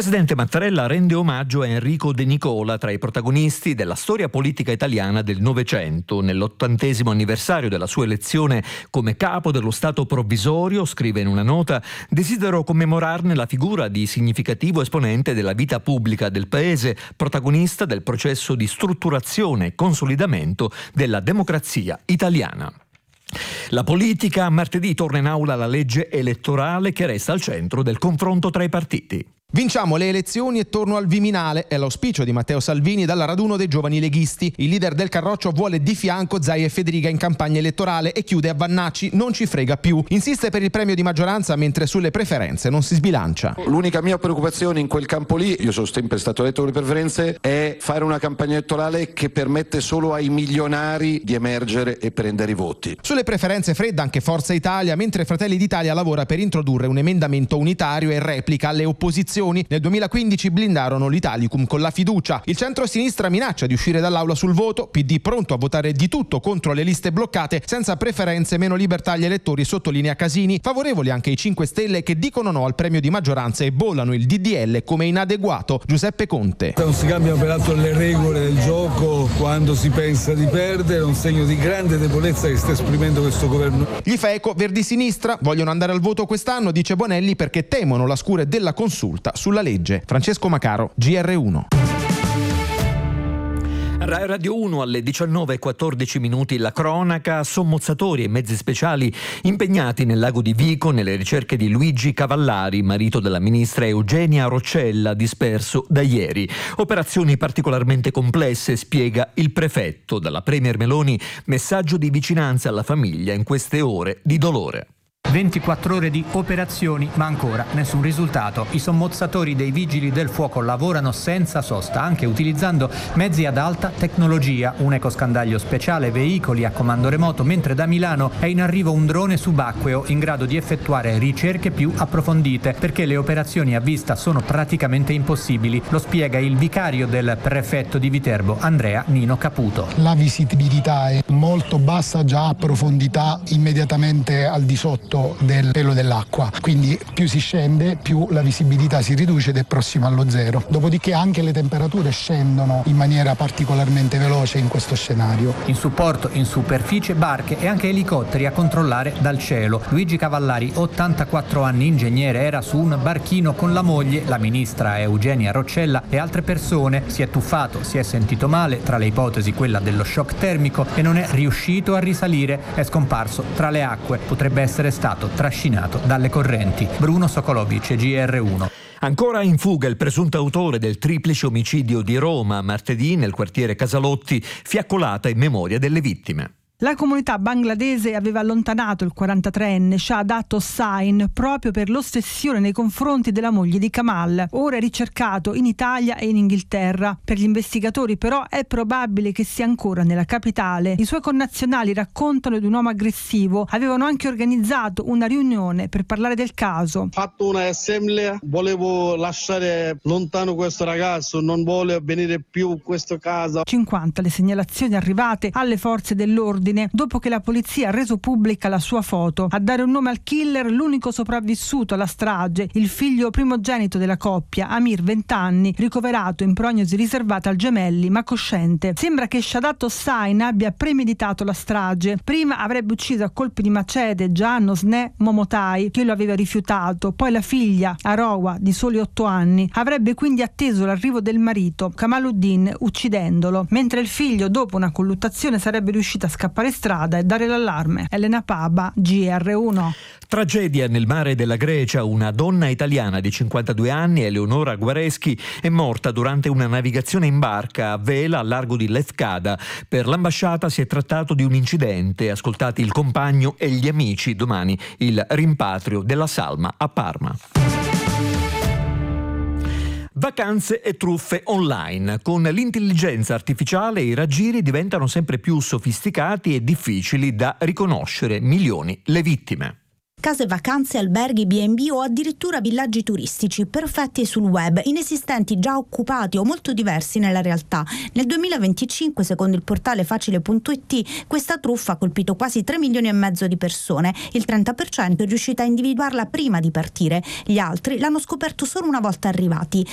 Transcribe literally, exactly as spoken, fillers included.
presidente Mattarella rende omaggio a Enrico De Nicola, tra i protagonisti della storia politica italiana del Novecento. Nell'ottantesimo anniversario della sua elezione come capo dello Stato provvisorio, scrive in una nota: desidero commemorarne la figura di significativo esponente della vita pubblica del Paese, protagonista del processo di strutturazione e consolidamento della democrazia italiana. La politica. Martedì torna in aula la legge elettorale che resta al centro del confronto tra i partiti. Vinciamo le elezioni e torno al Viminale è l'auspicio di Matteo Salvini dal raduno dei giovani leghisti. Il leader del Carroccio vuole di fianco Zaia e Federica in campagna elettorale e chiude a Vannacci: non ci frega più. Insiste per il premio di maggioranza mentre sulle preferenze non si sbilancia. L'unica mia preoccupazione in quel campo lì, io sono sempre stato eletto con le preferenze, è fare una campagna elettorale che permette solo ai milionari di emergere e prendere i voti. Sulle preferenze fredda anche Forza Italia, mentre Fratelli d'Italia lavora per introdurre un emendamento unitario e replica alle opposizioni. Nel duemilaquindici blindarono l'Italicum con la fiducia. Il centro-sinistra minaccia di uscire dall'aula sul voto, P D pronto a votare di tutto contro le liste bloccate, senza preferenze, meno libertà agli elettori, sottolinea Casini. Favorevoli anche i cinque Stelle che dicono no al premio di maggioranza e bollano il D D L come inadeguato. Giuseppe Conte. Non si cambiano peraltro le regole del gioco quando si pensa di perdere, è un segno di grande debolezza che sta esprimendo questo governo. Gli Feco, Verdi-Sinistra, vogliono andare al voto quest'anno, dice Bonelli, perché temono la scure della consulta sulla legge. Francesco Macaro, G R uno. Rai Radio uno alle diciannove e quattordici minuti la cronaca. Sommozzatori e mezzi speciali impegnati nel lago di Vico nelle ricerche di Luigi Cavallari, marito della ministra Eugenia Roccella, disperso da ieri. Operazioni particolarmente complesse, spiega il prefetto. Dalla Premier Meloni messaggio di vicinanza alla famiglia in queste ore di dolore. ventiquattro ore di operazioni, ma ancora nessun risultato. I sommozzatori dei vigili del fuoco lavorano senza sosta, anche utilizzando mezzi ad alta tecnologia, un ecoscandaglio speciale, veicoli a comando remoto, mentre da Milano è in arrivo un drone subacqueo in grado di effettuare ricerche più approfondite, perché le operazioni a vista sono praticamente impossibili. Lo spiega il vicario del prefetto di Viterbo, Andrea Nino Caputo. La visibilità è molto bassa, già a profondità immediatamente al di sotto del pelo dell'acqua, quindi più si scende più la visibilità si riduce ed è prossima allo zero. Dopodiché anche le temperature scendono in maniera particolarmente veloce in questo scenario. In supporto in superficie barche e anche elicotteri a controllare dal cielo. Luigi Cavallari, ottantaquattro anni, ingegnere, era su un barchino con la moglie, la ministra Eugenia Roccella e altre persone. Si è tuffato, si è sentito male, tra le ipotesi quella dello shock termico, e non è riuscito a risalire. È scomparso tra le acque, potrebbe essere stato trascinato dalle correnti. Bruno Sokolovic, G R uno. Ancora in fuga il presunto autore del triplice omicidio di Roma. Martedì nel quartiere Casalotti, fiaccolata in memoria delle vittime. La comunità bangladese aveva allontanato il quarantatreenne Shahadat Hossain proprio per l'ossessione nei confronti della moglie di Kamal. Ora è ricercato in Italia e in Inghilterra. Per gli investigatori però è probabile che sia ancora nella capitale. I suoi connazionali raccontano di un uomo aggressivo. Avevano anche organizzato una riunione per parlare del caso. Ho fatto una assemblea, volevo lasciare lontano questo ragazzo, non vuole venire più in questa casa. cinquanta le segnalazioni arrivate alle forze dell'ordine dopo che la polizia ha reso pubblica la sua foto. A dare un nome al killer l'unico sopravvissuto alla strage, il figlio primogenito della coppia, Amir, venti anni, ricoverato in prognosi riservata al gemelli ma cosciente. Sembra che Shahadat Hossain abbia premeditato la strage. Prima avrebbe ucciso a colpi di macete Gian Osne Momotai, che lo aveva rifiutato, poi la figlia Arowa di soli otto anni. Avrebbe quindi atteso l'arrivo del marito Kamaluddin uccidendolo, mentre il figlio dopo una colluttazione sarebbe riuscito a scappare strada e dare l'allarme. Elena Paba, G R uno. Tragedia nel mare della Grecia. Una donna italiana di cinquantadue anni, Eleonora Guareschi, è morta durante una navigazione in barca a vela al largo di Lefkada. Per l'ambasciata si è trattato di un incidente. Ascoltati il compagno e gli amici. Domani il rimpatrio della salma a Parma. Vacanze e truffe online. Con l'intelligenza artificiale i raggiri diventano sempre più sofisticati e difficili da riconoscere. Milioni le vittime. Case vacanze, alberghi, bi e bi o addirittura villaggi turistici perfetti sul web, inesistenti, già occupati o molto diversi nella realtà. Nel duemilaventicinque, secondo il portale facile punto it, questa truffa ha colpito quasi tre milioni e mezzo di persone. Il trenta per cento è riuscita a individuarla prima di partire. Gli altri l'hanno scoperto solo una volta arrivati.